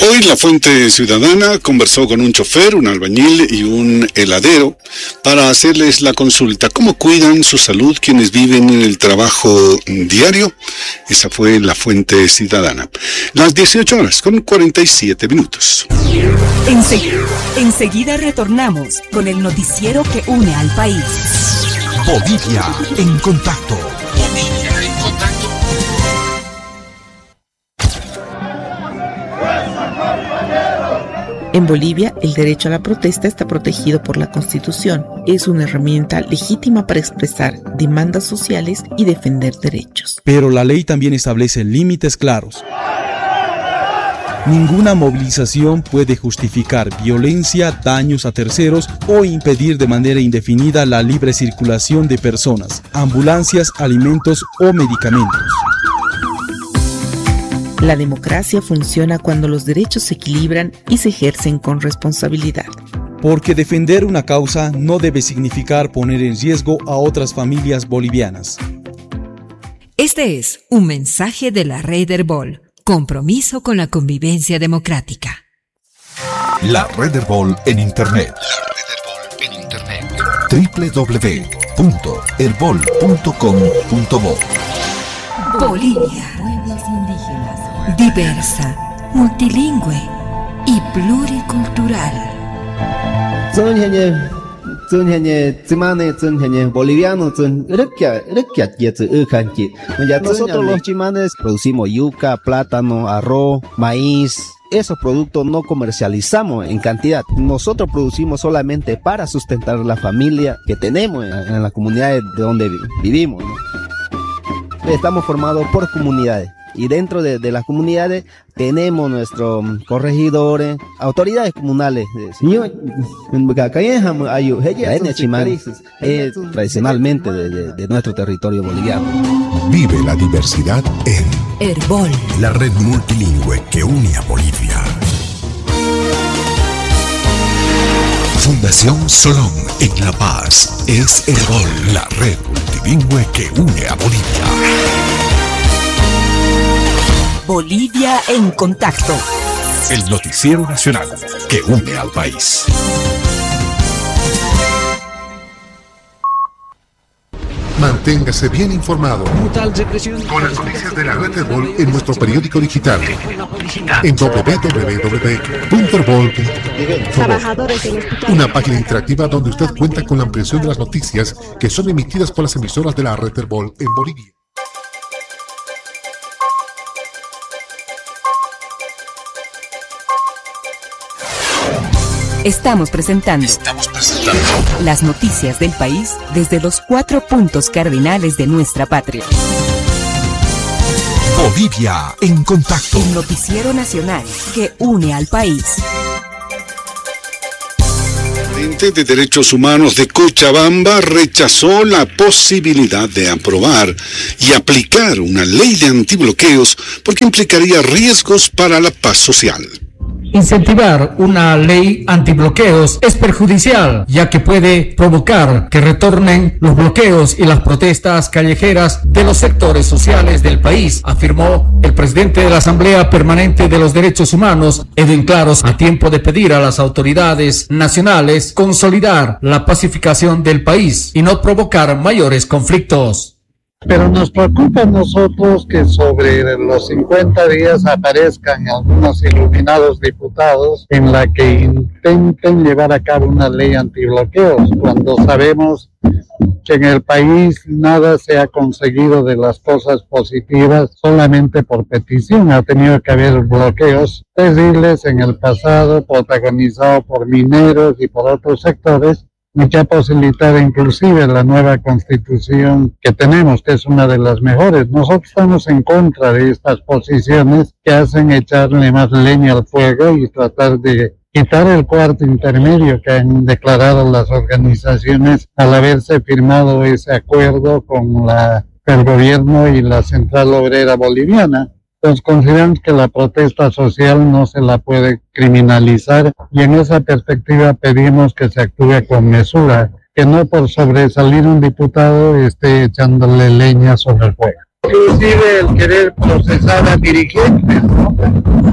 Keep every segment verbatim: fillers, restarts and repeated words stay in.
Hoy La Fuente Ciudadana conversó con un chofer, un albañil y un heladero para hacerles la consulta. ¿Cómo cuidan su salud quienes viven en el trabajo diario? Esa fue La Fuente Ciudadana. Las dieciocho horas con cuarenta y siete minutos. Enseguida, enseguida retornamos con el noticiero que une al país. Bolivia en contacto. Bolivia en contacto. En Bolivia, el derecho a la protesta está protegido por la Constitución. Es una herramienta legítima para expresar demandas sociales y defender derechos. Pero la ley también establece límites claros. Ninguna movilización puede justificar violencia, daños a terceros o impedir de manera indefinida la libre circulación de personas, ambulancias, alimentos o medicamentos. La democracia funciona cuando los derechos se equilibran y se ejercen con responsabilidad. Porque defender una causa no debe significar poner en riesgo a otras familias bolivianas. Este es un mensaje de la Red Herbol. Compromiso con la convivencia democrática. La Red Herbol en Internet. La Red Herbol en Internet. doble u doble u doble u punto herbol punto com punto bo. Bolivia. Pueblos indígenas. Diversa, multilingüe y pluricultural. Nosotros los chimanes producimos yuca, plátano, arroz, maíz. Esos productos no comercializamos en cantidad. Nosotros producimos solamente para sustentar la familia que tenemos en, en las comunidades de donde vivimos, ¿no? Estamos formados por comunidades. Y dentro de, de las comunidades tenemos nuestros corregidores, autoridades comunales. Es tradicionalmente de, de, de nuestro territorio boliviano. Vive la diversidad en Herbol, la red multilingüe que une a Bolivia. Fundación Solón en La Paz es Herbol, la red multilingüe que une a Bolivia. Bolivia en contacto. El noticiero nacional que une al país. Manténgase bien informado con las noticias de la Red Herbol en nuestro periódico digital en doble u doble u doble u punto herbol punto com. Una página interactiva donde usted cuenta con la ampliación de las noticias que son emitidas por las emisoras de la Red Herbol en Bolivia. Estamos presentando, Estamos presentando las noticias del país desde los cuatro puntos cardinales de nuestra patria. Bolivia en contacto. El noticiero nacional que une al país. El Ente de Derechos Humanos de Cochabamba rechazó la posibilidad de aprobar y aplicar una ley de antibloqueos porque implicaría riesgos para la paz social. Incentivar una ley antibloqueos es perjudicial, ya que puede provocar que retornen los bloqueos y las protestas callejeras de los sectores sociales del país, afirmó el presidente de la Asamblea Permanente de los Derechos Humanos, Edwin Claros, a tiempo de pedir a las autoridades nacionales consolidar la pacificación del país y no provocar mayores conflictos. Pero nos preocupa a nosotros que sobre los cincuenta días aparezcan algunos iluminados diputados en la que intenten llevar a cabo una ley antibloqueos, cuando sabemos que en el país nada se ha conseguido de las cosas positivas solamente por petición. Ha tenido que haber bloqueos terribles en el pasado, protagonizados por mineros y por otros sectores, y que ha posibilitado inclusive la nueva constitución que tenemos, que es una de las mejores. Nosotros estamos en contra de estas posiciones que hacen echarle más leña al fuego y tratar de quitar el cuarto intermedio que han declarado las organizaciones al haberse firmado ese acuerdo con la, el gobierno y la Central Obrera Boliviana. Entonces consideramos que la protesta social no se la puede criminalizar y en esa perspectiva pedimos que se actúe con mesura, que no por sobresalir un diputado esté echándole leña sobre el fuego. Inclusive el querer procesar a dirigentes, ¿no? Mientras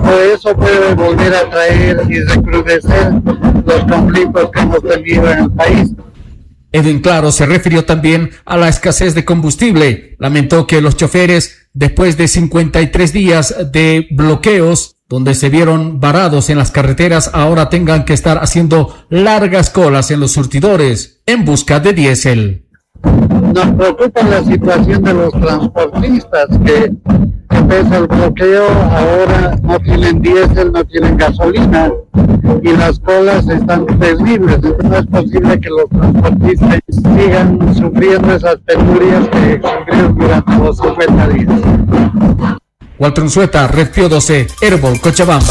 o eso puede volver a traer y recrudecer los conflictos que hemos tenido en el país. Edwin Claro se refirió también a la escasez de combustible. Lamentó que los choferes, después de cincuenta y tres días de bloqueos, donde se vieron varados en las carreteras, ahora tengan que estar haciendo largas colas en los surtidores en busca de diésel. Nos preocupa la situación de los transportistas que, que pese al bloqueo ahora no tienen diésel, no tienen gasolina y las colas están terribles. Entonces no es posible que los transportistas sigan sufriendo esas penurias que sufrieron durante los cincuenta días. Walter Unzueta, Red Pío doce, Herbol, Cochabamba.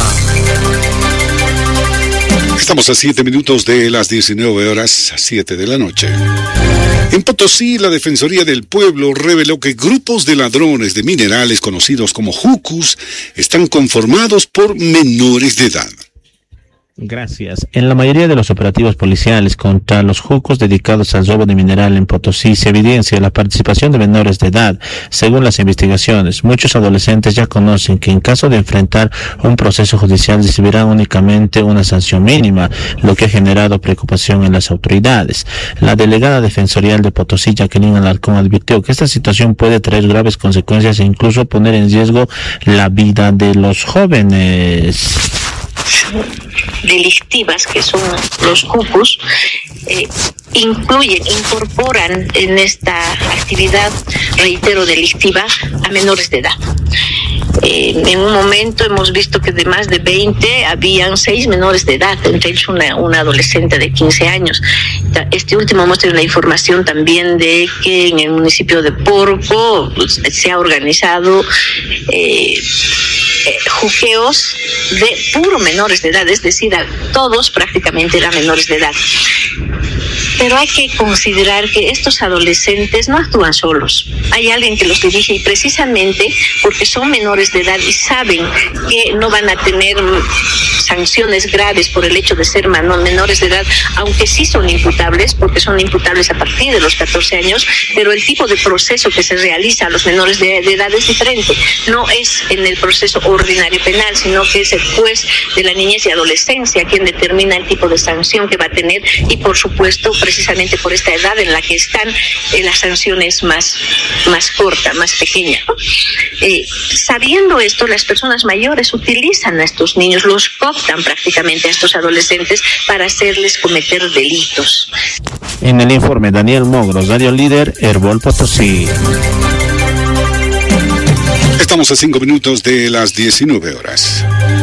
Estamos a siete minutos de las diecinueve horas, siete de la noche. En Potosí, la Defensoría del Pueblo reveló que grupos de ladrones de minerales conocidos como jucus están conformados por menores de edad. Gracias. En la mayoría de los operativos policiales contra los jucos dedicados al robo de mineral en Potosí se evidencia la participación de menores de edad. Según las investigaciones, muchos adolescentes ya conocen que en caso de enfrentar un proceso judicial recibirán únicamente una sanción mínima, lo que ha generado preocupación en las autoridades. La delegada defensorial de Potosí, Jacqueline Alarcón, advirtió que esta situación puede traer graves consecuencias e incluso poner en riesgo la vida de los jóvenes. Delictivas que son los jucus eh, incluyen, incorporan en esta actividad, reitero, delictiva a menores de edad. Eh, en un momento hemos visto que de más de veinte habían seis menores de edad, entre ellos una, una adolescente de quince años. Este último hemos tenido la información también de que en el municipio de Porco pues, se ha organizado eh, eh, juqueos de puro menores de edad, es decir, a todos prácticamente eran menores de edad. Pero hay que considerar que estos adolescentes no actúan solos. Hay alguien que los dirige y precisamente porque son menores de edad y saben que no van a tener sanciones graves por el hecho de ser menores de edad, aunque sí son imputables, porque son imputables a partir de los catorce años, pero el tipo de proceso que se realiza a los menores de, de edad es diferente. No es en el proceso ordinario penal, sino que es el juez de la niñez y adolescencia quien determina el tipo de sanción que va a tener y, por supuesto, precisamente por esta edad en la que están, eh, la sanción es más, más corta, más pequeña. Eh, sabiendo esto, las personas mayores utilizan a estos niños, los cooptan prácticamente a estos adolescentes para hacerles cometer delitos. En el informe, Daniel Mogros, Radio Líder, Herbol Potosí. Estamos a cinco minutos de las diecinueve horas.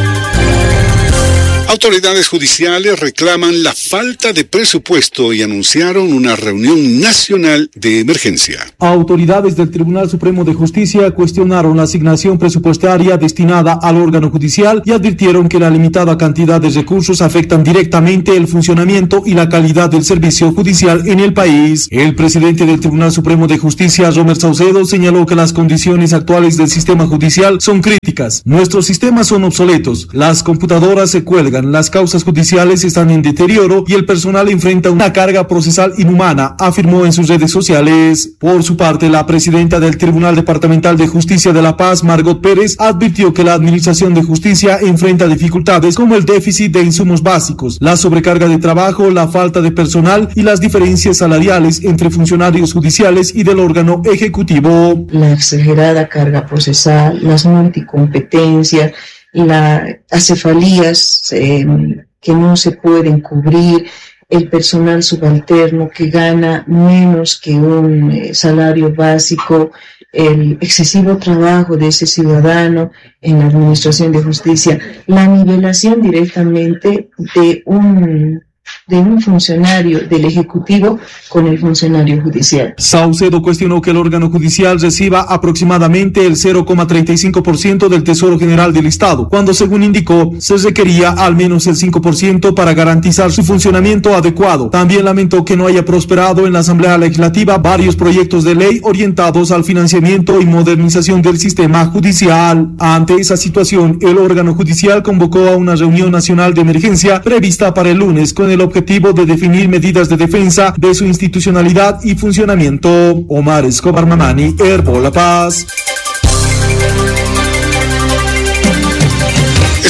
Autoridades judiciales reclaman la falta de presupuesto y anunciaron una reunión nacional de emergencia. Autoridades del Tribunal Supremo de Justicia cuestionaron la asignación presupuestaria destinada al órgano judicial y advirtieron que la limitada cantidad de recursos afectan directamente el funcionamiento y la calidad del servicio judicial en el país. El presidente del Tribunal Supremo de Justicia, Romer Saucedo, señaló que las condiciones actuales del sistema judicial son críticas. Nuestros sistemas son obsoletos, las computadoras se cuelgan, las causas judiciales están en deterioro y el personal enfrenta una carga procesal inhumana, afirmó en sus redes sociales. Por su parte, la presidenta del Tribunal Departamental de Justicia de La Paz, Margot Pérez, advirtió que la Administración de Justicia enfrenta dificultades como el déficit de insumos básicos, la sobrecarga de trabajo, la falta de personal y las diferencias salariales entre funcionarios judiciales y del órgano ejecutivo. La exagerada carga procesal, las multicompetencias, las acefalías eh, que no se pueden cubrir, el personal subalterno que gana menos que un eh, salario básico, el excesivo trabajo de ese ciudadano en la administración de justicia, la nivelación directamente de un de un funcionario del Ejecutivo con el funcionario judicial. Saucedo cuestionó que el órgano judicial reciba aproximadamente el cero coma treinta y cinco por ciento del Tesoro General del Estado, cuando, según indicó, se requería al menos el cinco por ciento para garantizar su funcionamiento adecuado. También lamentó que no haya prosperado en la Asamblea Legislativa varios proyectos de ley orientados al financiamiento y modernización del sistema judicial. Ante esa situación, el órgano judicial convocó a una reunión nacional de emergencia prevista para el lunes con el objetivo de definir medidas de defensa de su institucionalidad y funcionamiento. Omar Escobar Mamani, Herbol La Paz.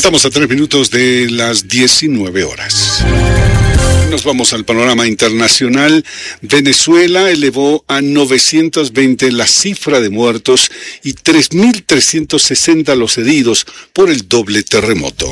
Estamos a tres minutos de las diecinueve horas. Nos vamos al panorama internacional. Venezuela elevó a novecientos veinte la cifra de muertos y tres mil trescientos sesenta los heridos por el doble terremoto.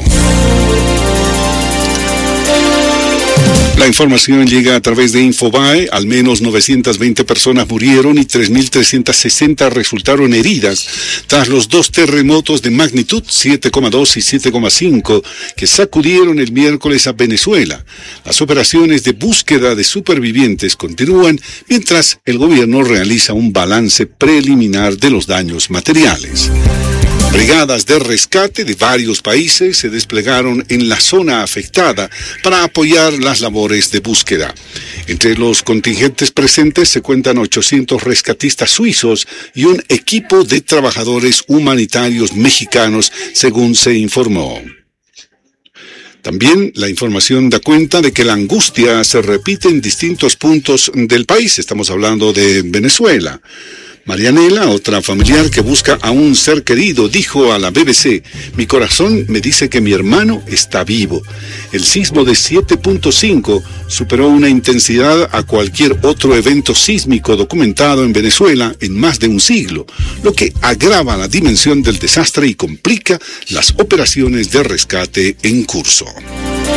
La información llega a través de Infobae. Al menos novecientas veinte personas murieron y tres mil trescientas sesenta resultaron heridas tras los dos terremotos de magnitud siete coma dos y siete coma cinco que sacudieron el miércoles a Venezuela. Las operaciones de búsqueda de supervivientes continúan mientras el gobierno realiza un balance preliminar de los daños materiales. Brigadas de rescate de varios países se desplegaron en la zona afectada para apoyar las labores de búsqueda. Entre los contingentes presentes se cuentan ochocientos rescatistas suizos y un equipo de trabajadores humanitarios mexicanos, según se informó. También la información da cuenta de que la angustia se repite en distintos puntos del país. Estamos hablando de Venezuela. Marianela, otra familiar que busca a un ser querido, dijo a la B B C: mi corazón me dice que mi hermano está vivo. El sismo de siete punto cinco superó una intensidad a cualquier otro evento sísmico documentado en Venezuela en más de un siglo, lo que agrava la dimensión del desastre y complica las operaciones de rescate en curso.